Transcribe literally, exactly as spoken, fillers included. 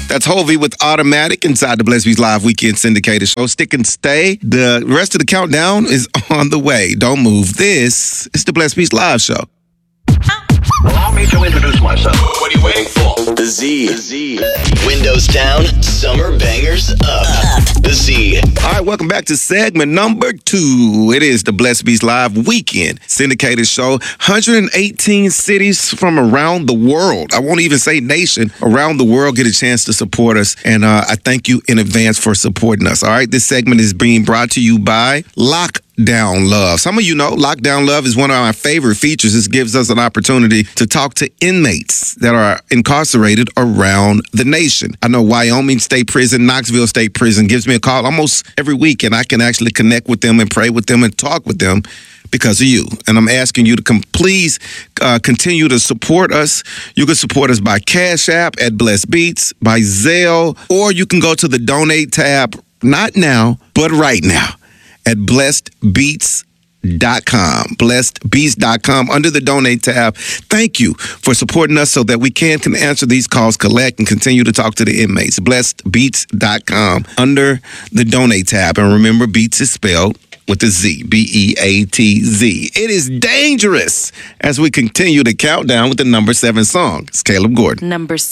That's Hovey with Automatic inside the Blessed Beats Live Weekend Syndicated Show. Stick and stay. The rest of the countdown is on the way. Don't move. This is the Blessed Beats Live Show. Allow me to introduce myself. What are you waiting for? The Z. The Z. Windows down, summer bangers up. up. The Z. All right, welcome back to segment number two. It is the Blessed Beats Live Weekend Syndicated Show. one hundred eighteen cities from around the world. I won't even say nation. Around the world get a chance to support us. And uh, I thank you in advance for supporting us. All right, this segment is being brought to you by Lock Down Love. Some of you know Lockdown Love is one of my favorite features. This gives us an opportunity to talk to inmates that are incarcerated around the nation. I know Wyoming State Prison, Knoxville State Prison gives me a call almost every week, and I can actually connect with them and pray with them and talk with them because of you. And I'm asking you to come, please uh, continue to support us. You can support us by Cash App at Blessed Beats, by Zelle, or you can go to the Donate tab, not now, but right now, at blessed beats dot com. blessed beats dot com under the Donate tab. Thank you for supporting us so that we can, can answer these calls, collect, and continue to talk to the inmates. blessed beats dot com under the Donate tab. And remember, Beats is spelled with a Z, B E A T Z. It is dangerous as we continue to count down with the number seven song. It's Caleb Gordon. Number